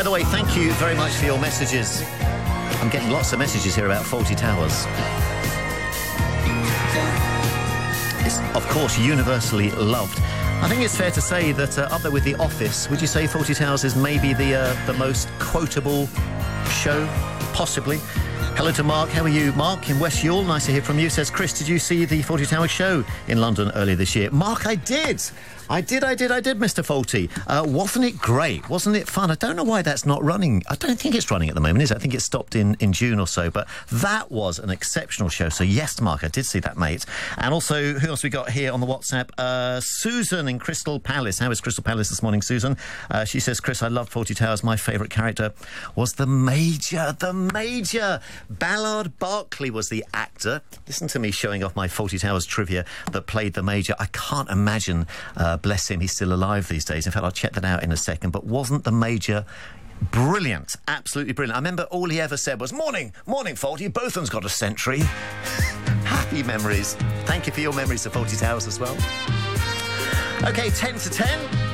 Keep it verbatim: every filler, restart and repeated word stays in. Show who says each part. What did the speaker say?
Speaker 1: the way, thank you very much for your messages. I'm getting lots of messages here about Fawlty Towers. It's, of course, universally loved. I think it's fair to say that uh, up there with The Office, would you say Fawlty Towers is maybe the uh, the most quotable show, possibly? Hello to Mark. How are you, Mark, in West Yule? Nice to hear from you. Says, Chris, did you see the Fawlty Towers show in London earlier this year? Mark, I did. I did, I did, I did, Mister Fawlty. Uh, wasn't it great? Wasn't it fun? I don't know why that's not running. I don't think it's running at the moment, is it? I think it stopped in, in June or so. But that was an exceptional show. So, yes, Mark, I did see that, mate. And also, who else we got here on the WhatsApp? Uh, Susan in Crystal Palace. How is Crystal Palace this morning, Susan? Uh, she says, Chris, I loved Fawlty Towers. My favourite character was the Major. The Major. Ballard Berkeley was the actor. Listen to me showing off my Fawlty Towers trivia that played the Major. I can't imagine... Uh, bless him, he's still alive these days. In fact, I'll check that out in a second. But wasn't the Major brilliant? Absolutely brilliant. I remember all he ever said was, morning, morning, Fawlty, Botham's got a century. Happy memories. Thank you for your memories of Fawlty Towers as well. OK, ten to ten.